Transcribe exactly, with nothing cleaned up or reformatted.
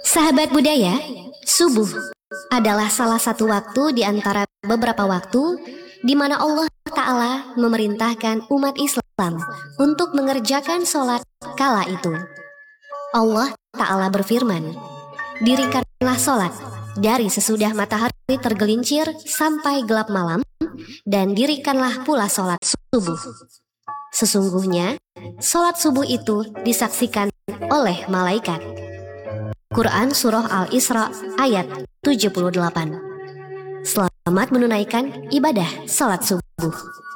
Sahabat budaya, subuh adalah salah satu waktu di antara beberapa waktu di mana Allah Ta'ala memerintahkan umat Islam untuk mengerjakan sholat kala itu. Allah Ta'ala berfirman, "Dirikanlah sholat dari sesudah matahari tergelincir sampai gelap malam, dan dirikanlah pula sholat subuh. Sesungguhnya, sholat subuh itu disaksikan oleh malaikat." Quran Surah Al-Isra ayat tujuh puluh delapan. Selamat menunaikan ibadah sholat subuh.